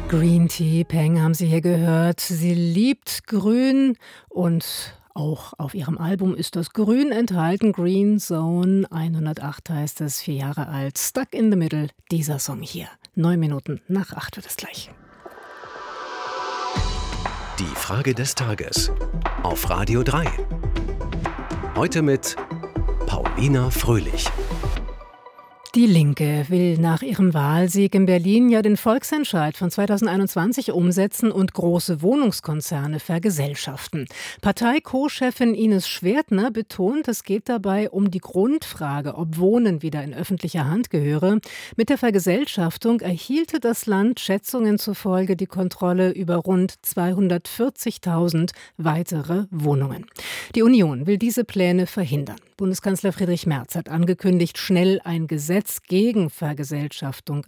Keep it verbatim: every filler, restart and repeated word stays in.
Green Tea Peng haben Sie hier gehört. Sie liebt Grün und auch auf ihrem Album ist das Grün enthalten. Green Zone hundertacht heißt es, vier Jahre alt. Stuck in the Middle, dieser Song hier. Neun Minuten nach acht wird es gleich. Die Frage des Tages auf Radio drei. Heute mit Paulina Fröhlich. Die Linke will nach ihrem Wahlsieg in Berlin ja den Volksentscheid von zweitausendeinundzwanzig umsetzen und große Wohnungskonzerne vergesellschaften. Partei-Co-Chefin Ines Schwertner betont, es geht dabei um die Grundfrage, ob Wohnen wieder in öffentlicher Hand gehöre. Mit der Vergesellschaftung erhielte das Land Schätzungen zufolge die Kontrolle über rund zweihundertvierzigtausend weitere Wohnungen. Die Union will diese Pläne verhindern. Bundeskanzler Friedrich Merz hat angekündigt, schnell ein Gesetz gegen Vergesellschaftung